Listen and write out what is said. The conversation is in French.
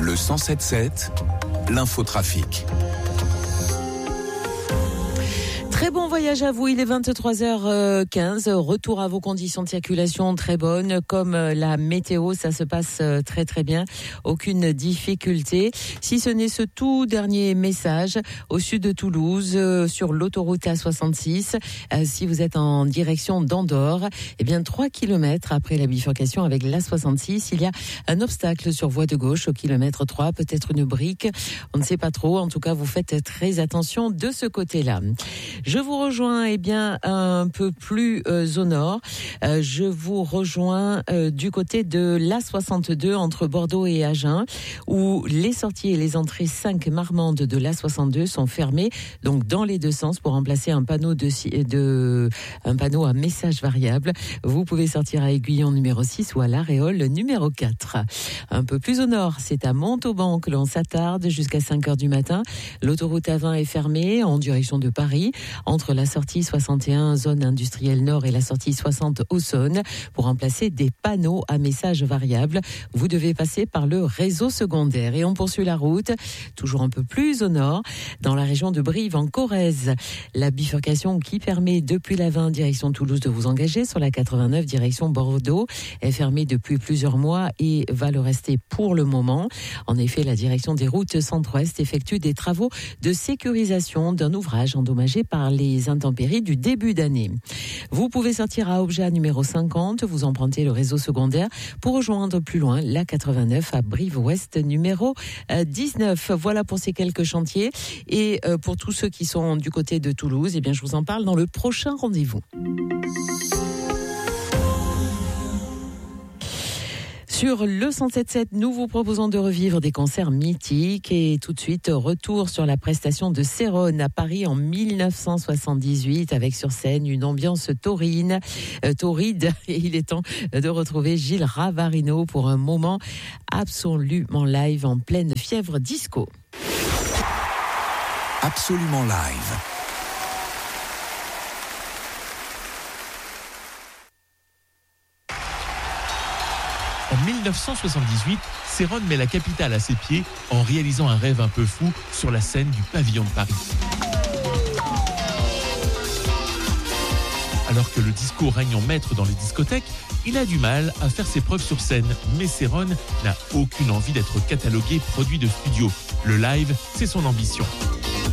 Le 107.7, l'infotrafic. Très bon voyage à vous, il est 23h15, retour à vos conditions de circulation très bonnes, comme la météo, ça se passe très très bien, aucune difficulté, si ce n'est ce tout dernier message au sud de Toulouse, sur l'autoroute A66, si vous êtes en direction d'Andorre, 3 km après la bifurcation avec l'A66, il y a un obstacle sur voie de gauche au kilomètre 3, peut-être une brique, on ne sait pas trop, en tout cas vous faites très attention de ce côté-là. Je vous rejoins un peu plus au nord. Je vous rejoins du côté de l'A62 entre Bordeaux et Agen, où les sorties et les entrées 5 Marmande de l'A62 sont fermées, donc dans les deux sens, pour remplacer un panneau un panneau à message variable. Vous pouvez sortir à Aiguillon numéro 6 ou à l'Aréole numéro 4. Un peu plus au nord, c'est à Montauban que l'on s'attarde jusqu'à 5h du matin. L'autoroute A20 est fermée en direction de Paris, entre la sortie 61 zone industrielle nord et la sortie 60 Auxonne, pour remplacer des panneaux à message variable. Vous devez passer par le réseau secondaire. Et on poursuit la route, toujours un peu plus au nord, dans la région de Brive en Corrèze. La bifurcation qui permet depuis la 20 direction Toulouse de vous engager sur la 89 direction Bordeaux est fermée depuis plusieurs mois et va le rester pour le moment. En effet, la direction des routes centre-ouest effectue des travaux de sécurisation d'un ouvrage endommagé par les intempéries du début d'année. Vous pouvez sortir à Obja numéro 50, vous empruntez le réseau secondaire pour rejoindre plus loin la 89 à Brive-Ouest numéro 19. Voilà pour ces quelques chantiers. Et pour tous ceux qui sont du côté de Toulouse, je vous en parle dans le prochain rendez-vous. Sur le 107.7, nous vous proposons de revivre des concerts mythiques et tout de suite, retour sur la prestation de Céron à Paris en 1978 avec sur scène une ambiance torride. Et il est temps de retrouver Gilles Ravarino pour un moment absolument live en pleine fièvre disco. Absolument live. En 1978, Céron met la capitale à ses pieds en réalisant un rêve un peu fou sur la scène du Pavillon de Paris. Alors que le disco règne en maître dans les discothèques, il a du mal à faire ses preuves sur scène. Mais Céron n'a aucune envie d'être catalogué produit de studio. Le live, c'est son ambition.